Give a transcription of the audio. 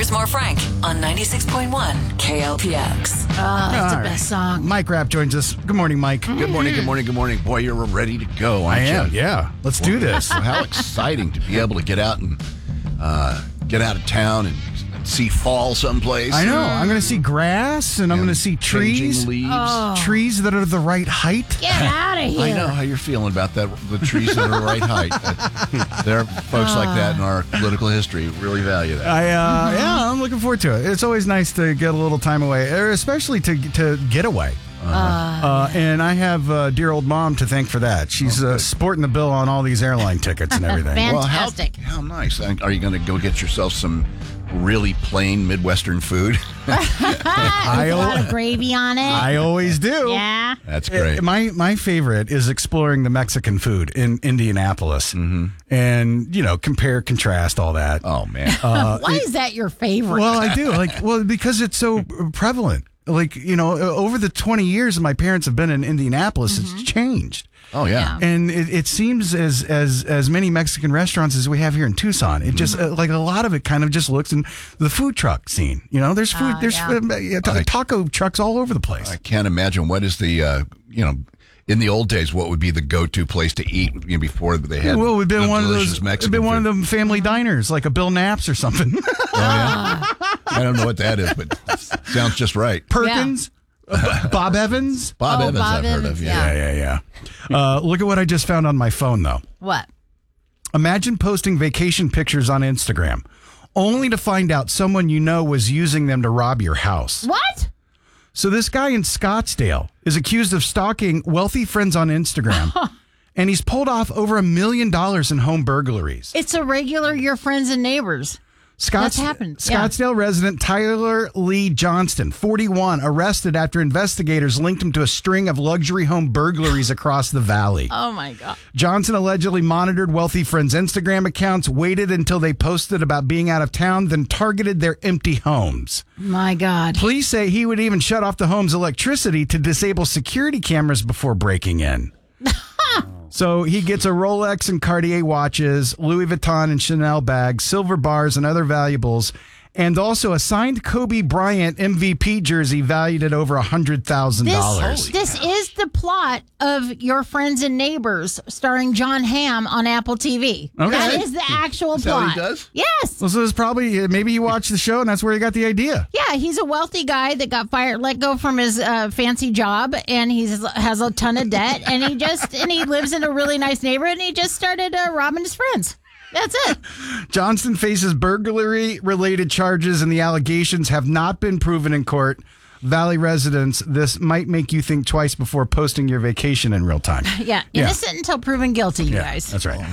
Here's more Frank on 96.1 KLPX. Oh, that's the All best song. Mike Rapp joins us. Good morning, Mike. Good morning, good morning, good morning. Boy, you're ready to go, aren't I you? am. Yeah. Let's do this. Well, how exciting to be able to get out and get out of town and see fall someplace. I know. I'm going to see grass and I'm going to see trees. Changing leaves. Trees that are the right height. Get out of here. I know how you're feeling about that. The trees that are the right height. There are folks like that in our political history who really value that. Yeah, I'm looking forward to it. It's always nice to get a little time away, especially to get away. And I have dear old mom to thank for that. She's sporting the bill on all these airline tickets and everything. Fantastic. Well, how nice. Are you going to go get yourself some really plain Midwestern food? A lot of gravy on it. I always do. Yeah. That's great. My favorite is exploring the Mexican food in Indianapolis. Mm-hmm. And, compare, contrast, all that. Oh, man. Why is that your favorite? Well, I do. Because it's so prevalent. Over the 20 years my parents have been in Indianapolis, it's changed. Oh, yeah. And it seems as many Mexican restaurants as we have here in Tucson. It just like a lot of it kind of just looks in the food truck scene. There's food, taco trucks all over the place. I can't imagine what is the, in the old days, what would be the go-to place to eat before they had we've been one of those. Mexican We've been one of food. them family diners, like a Bill Knapp's or something. Oh, yeah? I don't know what that is, but sounds just right. Perkins. Bob Evans. Bob Evans, Bob I've heard Evans, of. yeah. Yeah. Look at what I just found on my phone, though. What? Imagine posting vacation pictures on Instagram, only to find out someone was using them to rob your house. What? So this guy in Scottsdale is accused of stalking wealthy friends on Instagram, and he's pulled off over $1 million in home burglaries. It's a regular Your Friends and Neighbors. That's happened. Yeah. Scottsdale resident Tyler Lee Johnston, 41, arrested after investigators linked him to a string of luxury home burglaries across the valley. Oh, my God. Johnson allegedly monitored wealthy friends' Instagram accounts, waited until they posted about being out of town, then targeted their empty homes. My God. Police say he would even shut off the home's electricity to disable security cameras before breaking in. So he gets a Rolex and Cartier watches, Louis Vuitton and Chanel bags, silver bars, and other valuables, and also a signed Kobe Bryant MVP jersey valued at over $100,000. This is the plot of Your Friends and Neighbors, starring John Hamm on Apple TV. Okay. That is the actual Is that plot. what he does? Yes. Well, so it's probably, maybe he watched the show and that's where he got the idea. Yeah, he's a wealthy guy that got let go from his fancy job, and he has a ton of debt, and he lives in a really nice neighborhood, and he just started robbing his friends. That's it. Johnston faces burglary-related charges, and the allegations have not been proven in court. Valley residents, this might make you think twice before posting your vacation in real time. Yeah, innocent until proven guilty, you guys. That's right.